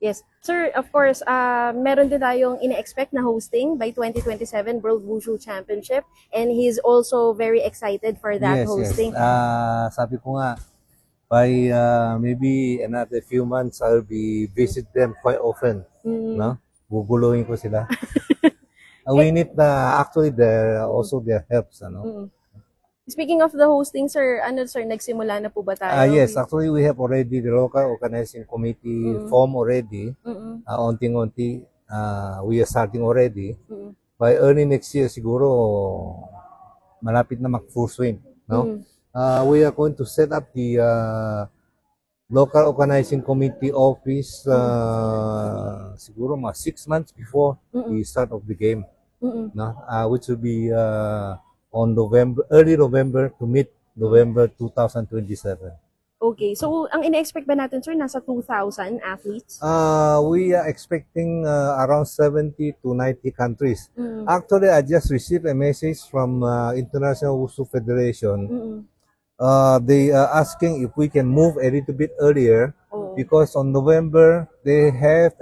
Yes. Sir, of course, meron din tayong ine-expect na hosting by 2027 World Wushu Championship, and he's also very excited for that hosting. Sabi ko nga, by maybe another few months, I'll be visit them quite often. No? Guguluhin ko sila. We need actually also their helps. Ano? Speaking of the hosting, sir, nagsimula na po ba tayo? Yes, actually we have already the local organizing committee form already. Unti-unti, we are starting already. By early next year siguro malapit na mag-full swing, no? We are going to set up the local organizing committee office siguro mga 6 months before the start of the game, no? Which will be on early November to mid-November 2027. Okay. So, ang ina-expect ba natin, sir, nasa 2,000 athletes? We are expecting around 70 to 90 countries. Actually, I just received a message from International Wushu Federation. They are asking if we can move a little bit earlier because on November, they have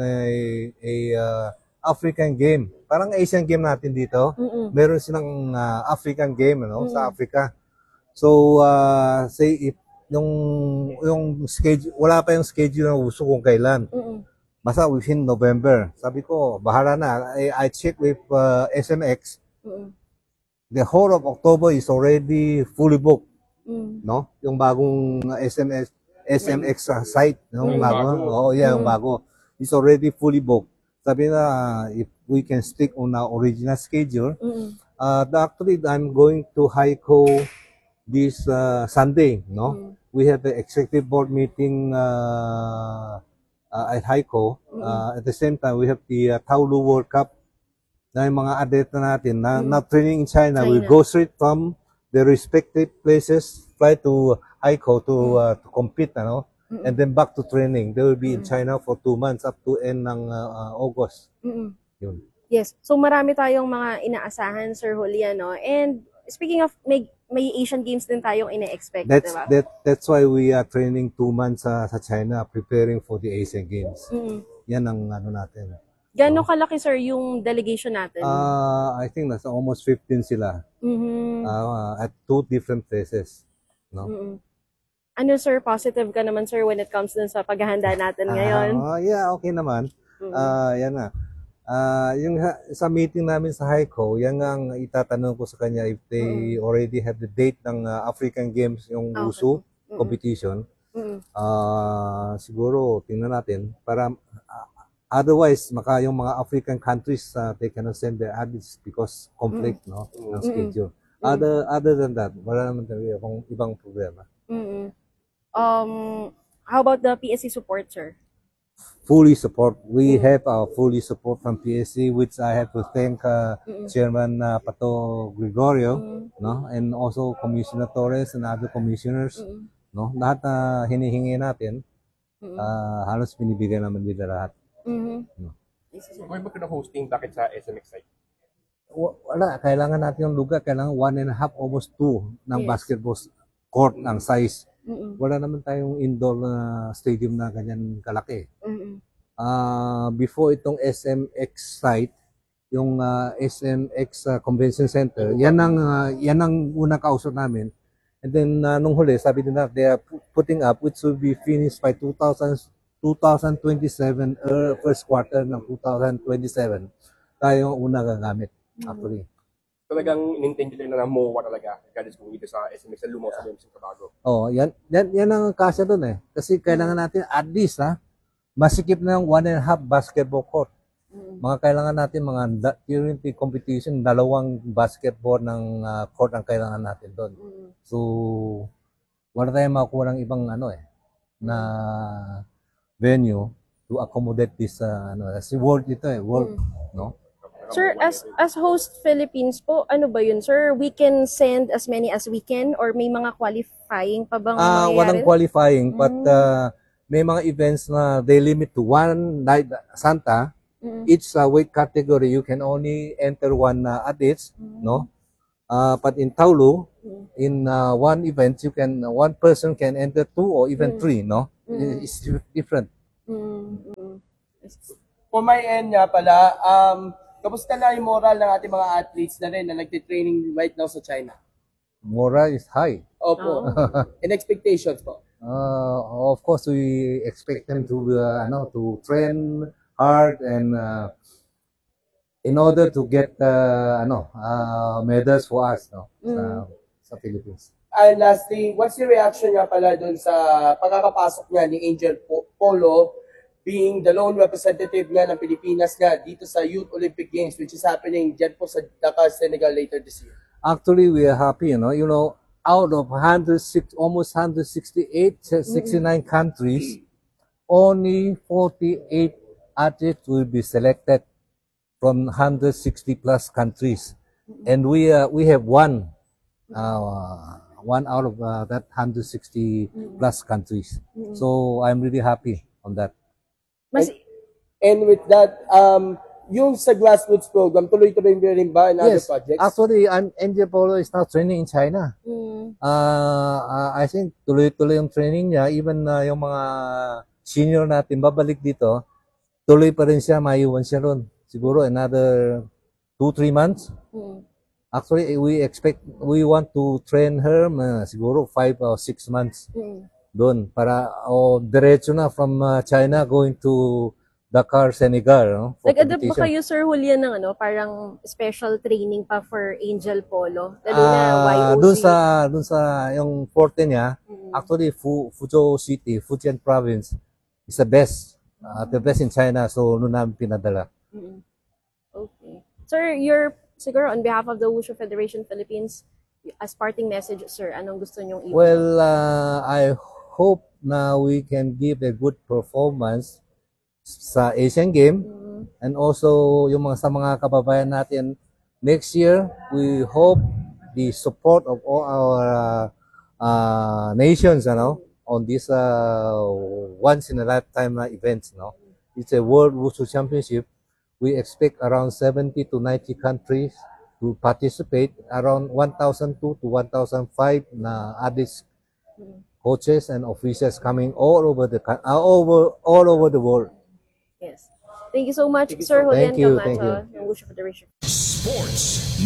African game. Parang Asian game natin dito. Meron silang African game, sa Africa. So, say if yung schedule, wala pa yung schedule ng Wushu kung kailan. Basta within November. Sabi ko, bahala na. I check with SMX. The whole of October is already fully booked. No? Yung bagong SMX site, yung bago. Yung bago. It's already fully booked. Sabi na, if we can stick on our original schedule, actually, I'm going to Haikou this Sunday, no? We have the executive board meeting at Haikou. At the same time, we have the Taolu World Cup na yung mga atleta natin na training in China will go straight from the respective places, fly to Haikou to compete, and then back to training. They will be in China for 2 months up to end ng August. Yun. Yes. So marami tayong mga inaasahan, Sir Julian, no? And speaking of, may Asian Games din tayong ina-expect, diba? That's why we are training 2 months sa China, preparing for the Asian Games. Yan ang natin. Gano'ng kalaki, sir, yung delegation natin? I think nasa almost 15 sila. At 2 different places. No? Ano, sir, positive ka naman, sir, when it comes dun sa paghahanda natin ngayon? Yeah, okay naman. Yan na. Yung sa meeting namin sa Haikou, yan ang itatanong ko sa kanya if they already have the date ng African Games, yung Wushu competition. Siguro, tingnan natin. Para otherwise, yung mga African countries, they cannot send their athletes because conflict ng schedule. Other than that, wala naman talaga akong ibang problema. How about the PSC support, sir? Fully support. We have fully support from PSC, which I have to thank Chairman Pato Gregorio, no, and also Commissioner Torres and other commissioners, no. Lahat na hinihingi natin, halos binibigyan naman nila lahat. No. Kung ba hosting bakit sa SMX site? Wala, kailangan natin yung lugar, kailangan 1.5 almost 2 ng basketball court ang size. Wala naman tayong indoor stadium na ganyan kalaki. Before itong SMX site, yung SMX Convention Center, yan ang unang kausap namin. And then nung huli, sabi nila they are putting up which will be finished by 2027 first quarter ng 2027. Tayo ang unang gagamit actually. Talagang in-intend nila na MOA talaga, regardless kung dito sa SMX na lumaw sa Games ng Tabago. Yan ang kasya doon eh. Kasi kailangan natin at least masikip na yung 1.5 basketball court. Mga kailangan natin during the competition, 2 basketball ng court ang kailangan natin doon. So wala tayong makuha ng ibang na venue to accommodate this kasi world ito world, no? Sir, as host Philippines po, ano ba yun, sir? We can send as many as we can or may mga qualifying pa bang mangyayari? Walang qualifying, but may mga events na they limit to 1 night Santa. Each weight category, you can only enter 1 athletes, no? But in Taolu, in 1 event, one person can enter 2 or even 3, no? It's different. For my end nga pala, kamusta na yung moral ng ating mga athletes na rin na nagtitraining right now sa China? Moral is high. Opo. And expectations po? Of course, we expect them to train hard and in order to get medals for us sa Philippines. And lastly, what's your reaction nga pala dun sa pagkakapasok niya ni Angel Polo being the lone representative nga ng Pilipinas nga dito sa Youth Olympic Games which is happening dyan po sa Dakar, Senegal later this year? Actually, we are happy, out of almost 168, 69 countries, only 48 athletes will be selected from 160 plus countries. And we have one out of that 160 plus countries. So I'm really happy on that. And with that, yung sa grassroots program, tuloy-tuloy rin ba in other projects? Actually, Angel Polo is now training in China. I think tuloy-tuloy yung training niya. Even yung mga senior natin babalik dito, tuloy pa rin siya, maiwan siya ron. Siguro another 2-3 months. Actually, we want to train her siguro 5 or 6 months doon para diretso na from China going to Dakar, Senegal. For Nag-adapt ba competition. kayo, Sir Julian, ng parang special training pa for Angel Polo? Lalo na YOC? Doon sa yung forte niya, actually Fuzhou City, Fujian Province is the best in China. So noon namin pinadala. Okay. Sir, siguro on behalf of the Wushu Federation Philippines, as parting message, sir, anong gusto niyong i-? Well, I hope na we can give a good performance sa Asian Game and also yung sa mga kababayan natin next year. We hope the support of all our nations on this once in a lifetime events. It's a World Wushu Championship. We expect around 70 to 90 countries to participate, around 1,002 to 1,005 na athletes, coaches and officials coming all over the world. Yes. Thank you so much, Sir Julian Thank you. Camacho ng Wushu Federation. Sports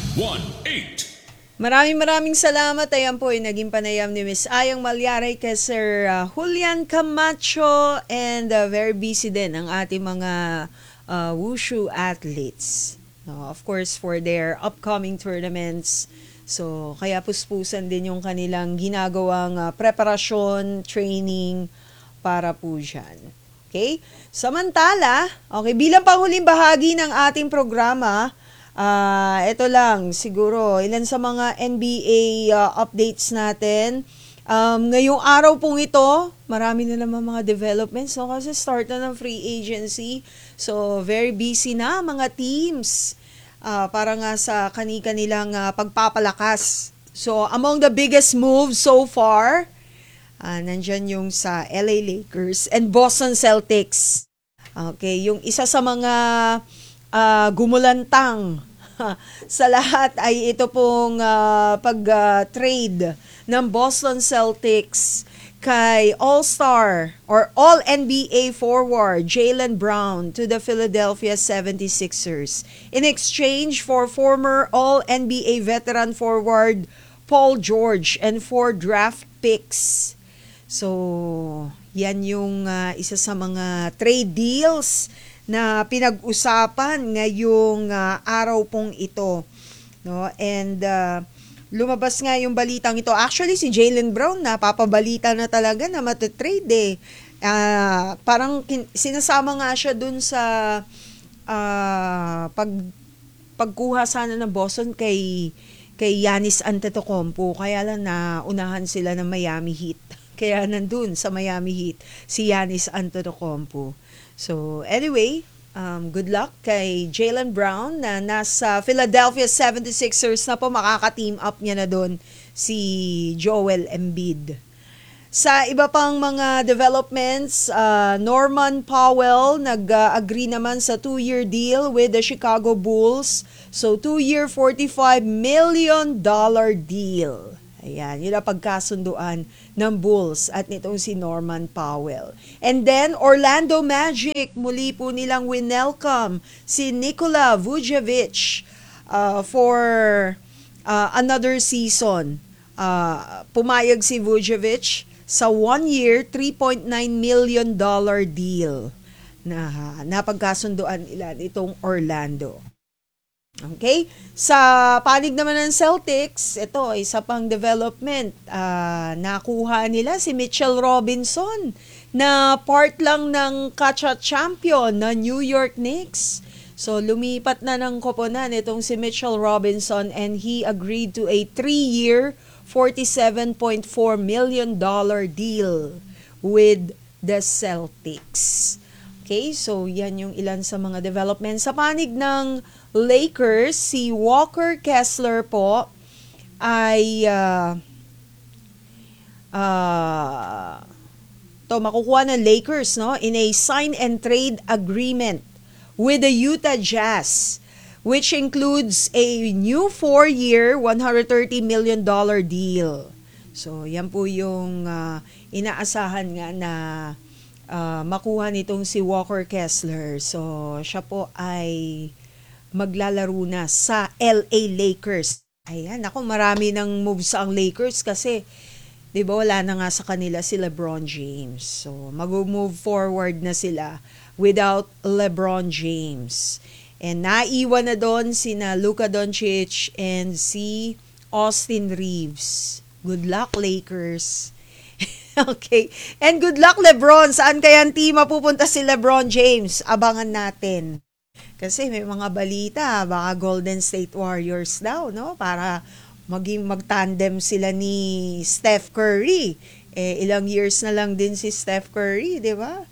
918. Maraming salamat. Ayan po yung naging panayam ni Miss Ayong Malyaray kay Sir Julian Camacho, and very busy din ang ating mga wushu athletes. Of course, for their upcoming tournaments. So, kaya puspusan din yung kanilang ginagawang preparasyon, training para po dyan. Okay? Samantala, bilang panghuling bahagi ng ating programa, ito lang, siguro, ilan sa mga NBA updates natin. Ngayong araw pong ito, marami na naman mga developments, kasi start na ng free agency. So, very busy na mga teams para nga sa kanilang pagpapalakas. So, among the biggest moves so far, nandyan yung sa LA Lakers and Boston Celtics. Okay, yung isa sa mga gumulantang sa lahat ay ito pong pag-trade ng Boston Celtics kay All-Star or All-NBA forward Jaylen Brown to the Philadelphia 76ers in exchange for former All-NBA veteran forward Paul George and 4 draft picks. So, yan yung isa sa mga trade deals na pinag-usapan ngayong araw pong ito. No? And lumabas nga yung balitang ito. Actually, si Jaylen Brown napapabalita na talaga na matatrade parang sinasama nga siya dun sa pagkuha sana ng Boston kay Giannis Antetokounmpo. Kaya lang naunahan sila ng Miami Heat. Kaya nandun sa Miami Heat si Giannis Antetokounmpo. So, anyway, good luck kay Jaylen Brown na nasa Philadelphia 76ers na po, makaka-team up niya na doon si Joel Embiid. Sa iba pang mga developments, Norman Powell nag-agree naman sa 2-year deal with the Chicago Bulls. So, 2-year, $45 million deal. Ayan, yun ang pagkasunduan ng Bulls at nitong si Norman Powell. And then, Orlando Magic, muli po nilang winelcome si Nikola Vucevic for another season. Pumayag si Vucevic sa 1-year, $3.9 million deal na napagkasunduan nila itong Orlando. Okay? Sa panig naman ng Celtics, ito, isa pang development. Nakuha nila si Mitchell Robinson na part lang ng Kacha champion na New York Knicks. So, lumipat na ng koponan itong si Mitchell Robinson and he agreed to a 3-year, $47.4 million deal with the Celtics. Okay, so yan yung ilan sa mga developments. Sa panig ng Lakers, si Walker Kessler po ay makukuha ng Lakers, no, in a sign and trade agreement with the Utah Jazz, which includes a new 4-year, $130 million deal. So, yan po yung inaasahan nga na makuha nitong si Walker Kessler. So, siya po ay maglalaro na sa LA Lakers. Ayan, ako marami ng moves ang Lakers kasi 'di ba wala na nga sa kanila si LeBron James. So, mag-move forward na sila without LeBron James. And naiwan na doon sina Luka Doncic and si Austin Reeves. Good luck, Lakers. Okay. And good luck, LeBron. Saan kaya ang team mapupunta si LeBron James? Abangan natin. Kasi may mga balita, baka Golden State Warriors daw, no? Para magtandem sila ni Steph Curry. Ilang years na lang din si Steph Curry, di ba?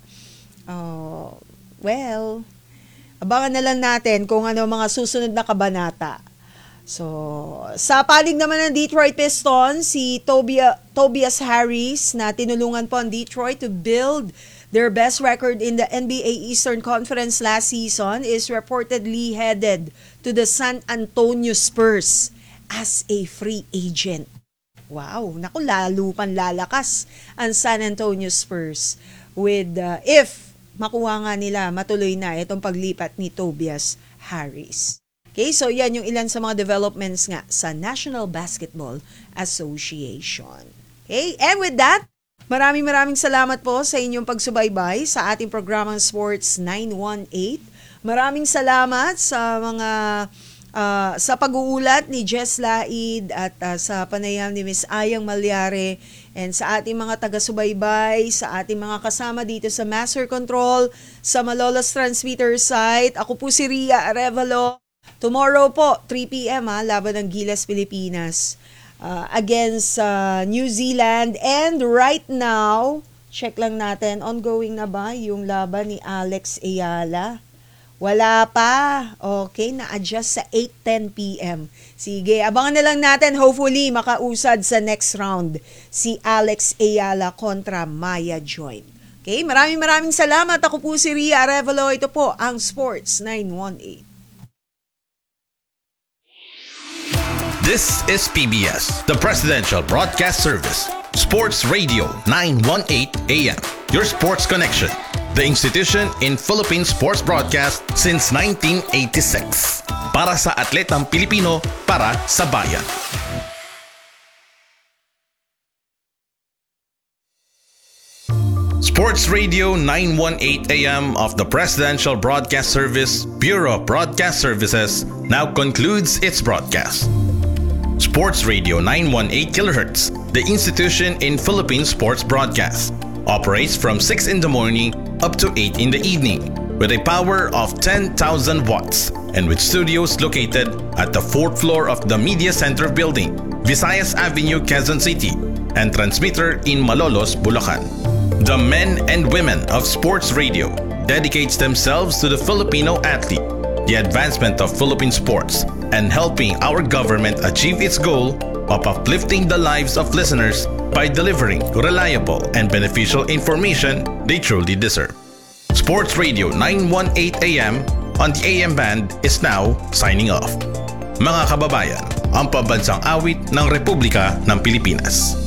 Well, abangan na lang natin kung ano mga susunod na kabanata. So, sa panig naman ng Detroit Pistons, si Tobias Harris na tinulungan po ang Detroit to build their best record in the NBA Eastern Conference last season is reportedly headed to the San Antonio Spurs as a free agent. Wow, naku, lalo pang lalakas ang San Antonio Spurs with if makuha nga nila matuloy na itong paglipat ni Tobias Harris. Okay, so yan yung ilan sa mga developments nga sa National Basketball Association. Okay, and with that, maraming salamat po sa inyong pagsubaybay sa ating programang Sports 918. Maraming salamat sa mga sa pag-uulat ni Jess Laid at sa panayam ni Miss Ayang Malyare and sa ating mga taga-subaybay, sa ating mga kasama dito sa Master Control, sa Malolos Transmitter site. Ako po si Ria Arevalo. Tomorrow po, 3 p.m. Laban ng Gilas, Pilipinas against New Zealand. And right now, check lang natin, ongoing na ba yung laban ni Alex Ayala? Wala pa. Okay, na-adjust sa 8:10 p.m. Sige, abangan na lang natin. Hopefully, makausad sa next round si Alex Ayala kontra Maya Joy. Okay, maraming salamat. Ako po si Ria Arevalo. Ito po ang Sports 918. This is PBS, the Presidential Broadcast Service. Sports Radio 918 AM. Your sports connection. The institution in Philippine sports broadcast since 1986. Para sa atletang Pilipino, para sa bayan. Sports Radio 918 AM of the Presidential Broadcast Service, Bureau of Broadcast Services, now concludes its broadcast. Sports Radio 918 kHz, the institution in Philippine sports broadcast, operates from 6 in the morning up to 8 in the evening with a power of 10,000 watts and with studios located at the 4th floor of the Media Center building, Visayas Avenue, Quezon City, and transmitter in Malolos, Bulacan. The men and women of Sports Radio dedicates themselves to the Filipino athlete, the advancement of Philippine sports, and helping our government achieve its goal of uplifting the lives of listeners by delivering reliable and beneficial information they truly deserve. Sports Radio 918 AM on the AM band is now signing off. Mga kababayan, ang pambansang awit ng Republika ng Pilipinas.